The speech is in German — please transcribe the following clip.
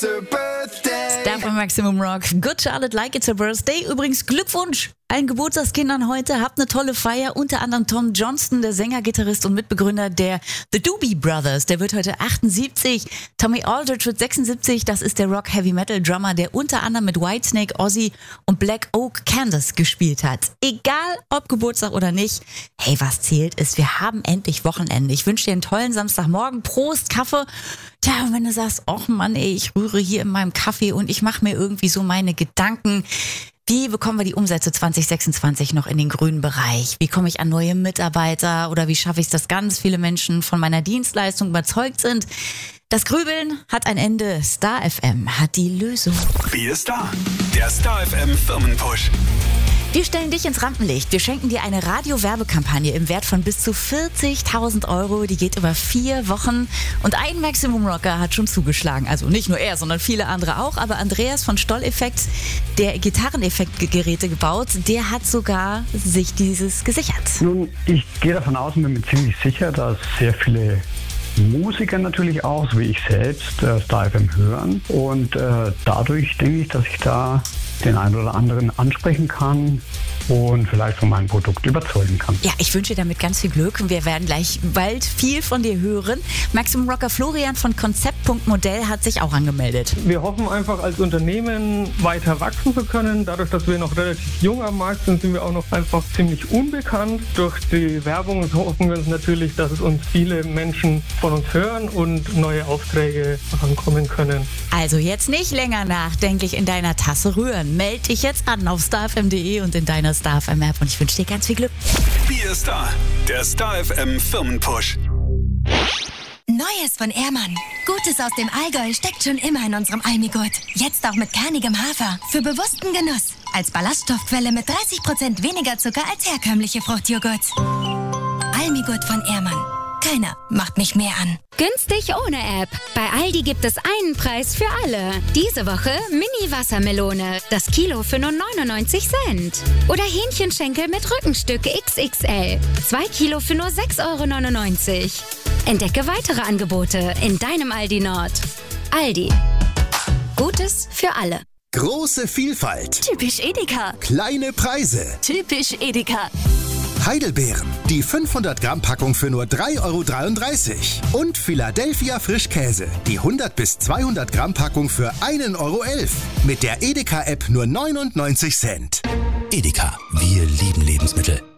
Da von Maximum Rock. Good Charlotte, like it's a birthday. Übrigens Glückwunsch allen Geburtstagskindern heute. Habt eine tolle Feier. Unter anderem Tom Johnston, der Sänger, Gitarrist und Mitbegründer der The Doobie Brothers. Der wird heute 78. Tommy Aldridge wird 76. Das ist der Rock-Heavy-Metal-Drummer, der unter anderem mit Whitesnake, Ozzy und Black Oak Kansas gespielt hat. Egal ob Geburtstag oder nicht. Hey, was zählt ist, wir haben endlich Wochenende. Ich wünsche dir einen tollen Samstagmorgen. Prost, Kaffee. Tja, und wenn du sagst, ach Mann, ey, ich rühre hier in meinem Kaffee und ich mache mir irgendwie so meine Gedanken. Wie bekommen wir die Umsätze 2026 noch in den grünen Bereich? Wie komme ich an neue Mitarbeiter? Oder wie schaffe ich es, dass ganz viele Menschen von meiner Dienstleistung überzeugt sind? Das Grübeln hat ein Ende. Star FM hat die Lösung. Wie ist da? Der Star FM Firmenpush. Wir stellen dich ins Rampenlicht. Wir schenken dir eine Radio-Werbekampagne im Wert von bis zu 40.000 Euro. Die geht über 4 Wochen. Und ein Maximum Rocker hat schon zugeschlagen. Also nicht nur er, sondern viele andere auch. Aber Andreas von Stoll Effects, der Gitarreneffektgeräte gebaut, der hat sogar sich dieses gesichert. Nun, ich gehe davon aus und bin mir ziemlich sicher, dass sehr viele Musiker natürlich auch, so wie ich selbst, Star FM hören. Und dadurch denke ich, dass ich da den einen oder anderen ansprechen kann und vielleicht von meinem Produkt überzeugen kann. Ja, ich wünsche dir damit ganz viel Glück und wir werden gleich bald viel von dir hören. Maximum Rocker Florian von Konzept.Modell hat sich auch angemeldet. Wir hoffen einfach als Unternehmen weiter wachsen zu können. Dadurch, dass wir noch relativ jung am Markt sind, sind wir auch noch einfach ziemlich unbekannt. Durch die Werbung hoffen wir uns natürlich, dass es uns viele Menschen von uns hören und neue Aufträge rankommen können. Also jetzt nicht länger nachdenklich in deiner Tasse rühren. Meld dich jetzt an auf starfm.de und in deiner Star FM App und ich wünsche dir ganz viel Glück. Wie ist da? Der Star FM Firmenpush. Neues von Ehrmann. Gutes aus dem Allgäu steckt schon immer in unserem Almigurt. Jetzt auch mit kernigem Hafer. Für bewussten Genuss. Als Ballaststoffquelle mit 30% weniger Zucker als herkömmliche Fruchtjoghurt. Almigurt von Ehrmann. Keiner macht mich mehr an. Günstig ohne App. Bei Aldi gibt es einen Preis für alle. Diese Woche Mini-Wassermelone. Das Kilo für nur 99 Cent. Oder Hähnchenschenkel mit Rückenstück XXL. 2 Kilo für nur 6,99 €. Entdecke weitere Angebote in deinem Aldi Nord. Aldi. Gutes für alle. Große Vielfalt. Typisch Edeka. Kleine Preise. Typisch Edeka. Heidelbeeren. Die 500 Gramm Packung für nur 3,33 € Und Philadelphia Frischkäse. Die 100 bis 200 Gramm Packung für 1,11 €. Mit der Edeka-App nur 99 Cent. Edeka. Wir lieben Lebensmittel.